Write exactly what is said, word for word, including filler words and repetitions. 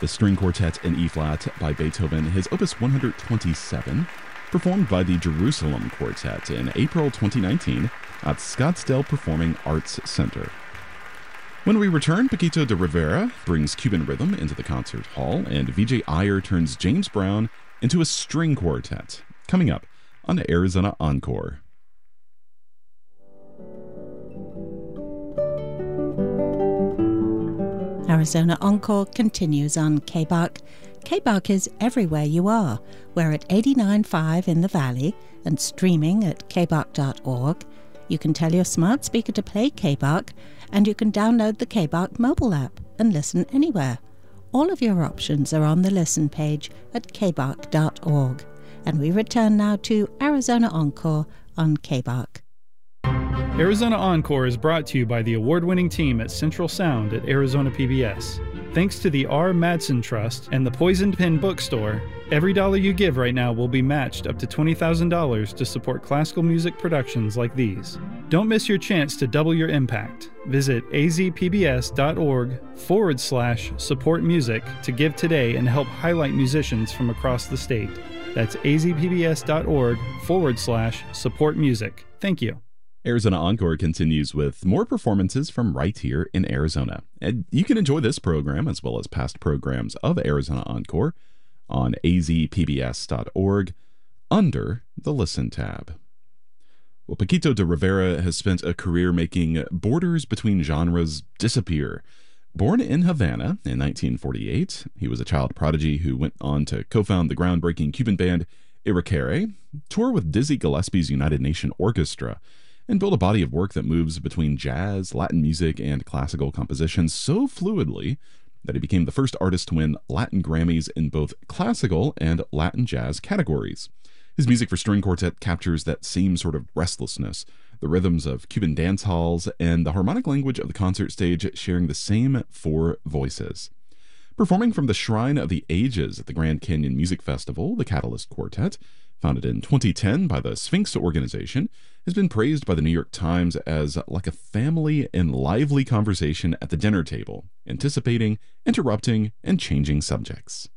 the String Quartet in E-flat by Beethoven, his Opus one hundred twenty-seven, performed by the Jerusalem Quartet in April twenty nineteen at Scottsdale Performing Arts Center. When we return, Paquito de Rivera brings Cuban rhythm into the concert hall, and Vijay Iyer turns James Brown into a string quartet. Coming up on Arizona Encore. Arizona Encore continues on K B A C. K B A C is everywhere you are. We're at eighty-nine point five in the Valley and streaming at k b a c dot org. You can tell your smart speaker to play K B A C, and you can download the K B A C mobile app and listen anywhere. All of your options are on the listen page at k b a c dot org. And we return now to Arizona Encore on K B A C. Arizona Encore is brought to you by the award-winning team at Central Sound at Arizona P B S. Thanks to the R. Madsen Trust and the Poisoned Pen Bookstore, every dollar you give right now will be matched up to twenty thousand dollars to support classical music productions like these. Don't miss your chance to double your impact. Visit azpbs.org forward slash support music to give today and help highlight musicians from across the state. That's azpbs.org forward slash support music. Thank you. Arizona Encore continues with more performances from right here in Arizona. And you can enjoy this program as well as past programs of Arizona Encore on a z p b s dot org under the Listen tab. Well, Paquito de Rivera has spent a career making borders between genres disappear. Born in Havana in nineteen forty-eight, he was a child prodigy who went on to co-found the groundbreaking Cuban band Iraquere, tour with Dizzy Gillespie's United Nation Orchestra, and build a body of work that moves between jazz, Latin music, and classical composition so fluidly that he became the first artist to win Latin Grammys in both classical and Latin jazz categories. His music for string quartet captures that same sort of restlessness, the rhythms of Cuban dance halls, and the harmonic language of the concert stage sharing the same four voices. Performing from the Shrine of the Ages at the Grand Canyon Music Festival, the Catalyst Quartet, founded in twenty ten by the Sphinx organization, has been praised by the New York Times as like a family in lively conversation at the dinner table, anticipating, interrupting, and changing subjects.